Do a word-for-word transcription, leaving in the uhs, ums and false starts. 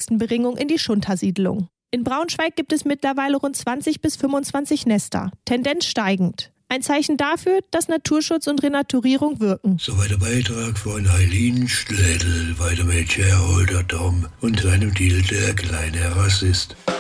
Nestenberingung in die Schuntersiedlung. In Braunschweig gibt es mittlerweile rund zwanzig bis fünfundzwanzig Nester, Tendenz steigend. Ein Zeichen dafür, dass Naturschutz und Renaturierung wirken. Soweit der Beitrag von Eileen Stlädel, weiter mit Gerholder Dom und seinem Titel Der kleine Rassist.